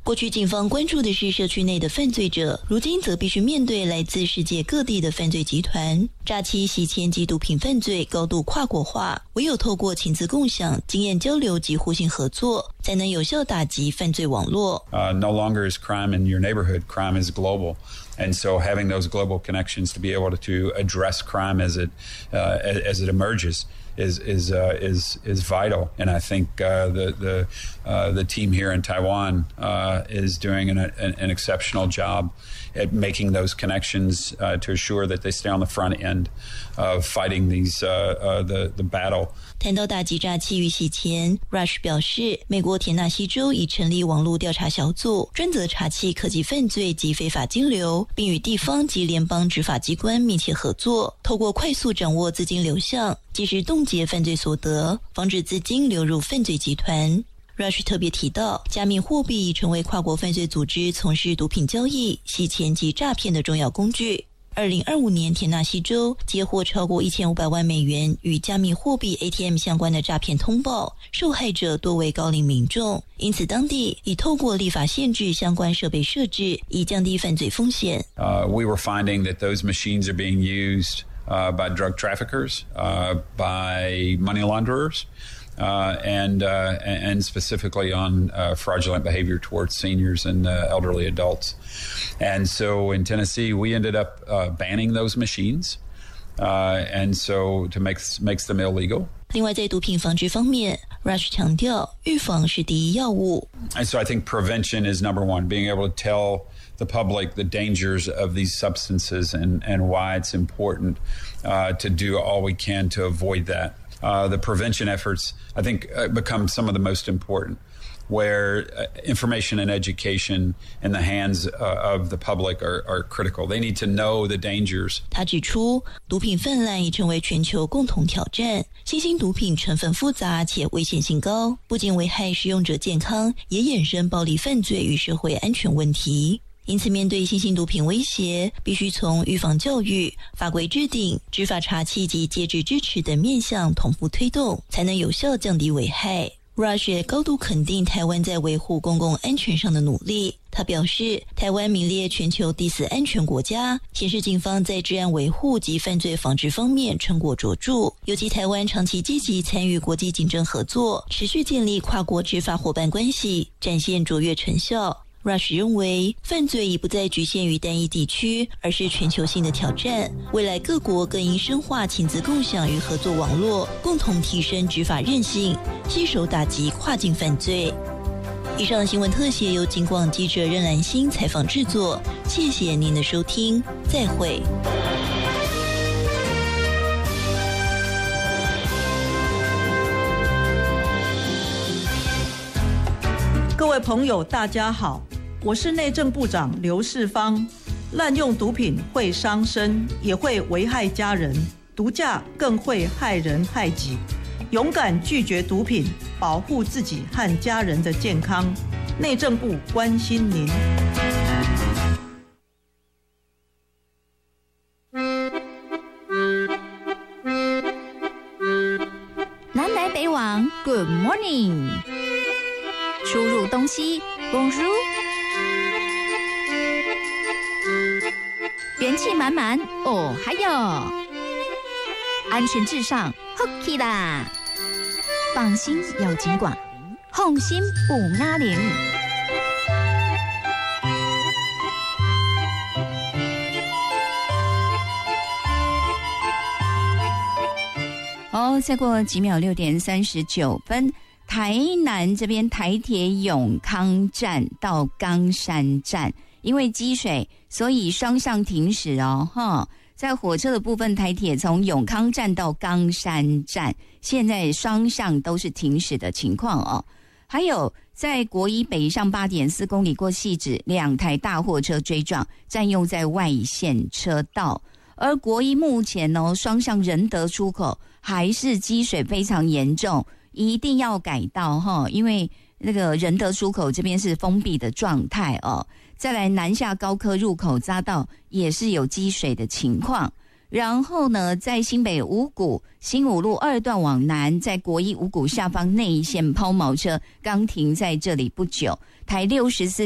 过去警方关注的是社区内的犯罪者，如今则必须面对来自世界各地的犯罪集团。诈欺、洗钱及毒品犯罪高度跨国化，唯有透过情资共享、经验交流及互信合作，才能有效打击犯罪网络。 No longer is crime in your neighborhood, crime is global. And so having those global connections to be able to address crime as it emerges is vital. And I think the team here in Taiwan is doing an exceptional job at making those connections to assure that they stay on the front end of fighting the battle. 谈到打击诈欺与洗钱 ，Rush 表示，美国田纳西州已成立网络调查小组，专责查缉科技犯罪及非法金流，并与地方及联邦执法机关密切合作，透过快速掌握资金流向，及时冻结犯罪所得，防止资金流入犯罪集团。Rush 特别提到，加密货币已成为跨国犯罪组织从事毒品交易、洗钱及诈骗的重要工具。2025年，田纳西州接获超过1500万美元与加密货币 ATM 相关的诈骗通报，受害者多为高龄民众，因此当地已透过立法限制相关设备设置，以降低犯罪风险。 We were finding that those machines are being used by drug traffickers, by money launderers. And specifically on fraudulent behavior towards seniors and elderly adults. And so in Tennessee, we ended up banning those machines, and so to makes them illegal. 另外，在毒品防治方面 ，Rush 强调，预防是第一要务。 And so I think prevention is number one, being able to tell the public the dangers of these substances and why it's important to do all we can to avoid that. The prevention efforts, I think, become some of the most important, where information and education in the hands of the public are critical. They need to know the dangers. 他指出，毒品泛滥已成为全球共同挑战。新兴毒品成分复杂且危险性高，不仅危害使用者健康，也衍生暴力犯罪与社会安全问题。因此，面对新兴毒品威胁，必须从预防教育、法规制定、执法查缉及戒治支持等面向同步推动，才能有效降低危害。Rush 也高度肯定台湾在维护公共安全上的努力。他表示，台湾名列全球第4安全国家，显示警方在治安维护及犯罪防治方面成果卓著。尤其台湾长期积极参与国际警政合作，持续建立跨国执法伙伴关系，展现卓越成效。Rush 认为，犯罪已不再局限于单一地区，而是全球性的挑战。未来各国更应深化情资共享与合作网络，共同提升执法韧性，携手打击跨境犯罪。以上新闻特写由警广记者任兰心采访制作，谢谢您的收听，再会。 各位朋友，大家好，我是内政部长刘世芳。滥用毒品会伤身，也会危害家人，毒驾更会害人害己。勇敢拒绝毒品，保护自己和家人的健康。内政部关心您。 南来北往 ，Good morning。出入东西 Bonjour， 元气满满哦，还有安全至上 ，Hockey 啦！放心有警管，放心不压铃。再过几秒，6点39分。台南这边台铁永康站到冈山站，因为积水，所以双向停驶哦。在火车的部分，台铁从永康站到冈山站，现在双向都是停驶的情况哦。还有在国一北上8.4公里过汐止，2台大货车追撞，占用在外线车道。而国一目前双向仁德出口还是积水非常严重。一定要改道因为那个仁德出口这边是封闭的状态哦。再来南下高科入口匝道也是有积水的情况。然后呢，在新北五股新五路2段往南，在国一五股下方内线抛锚车刚停在这里不久。台64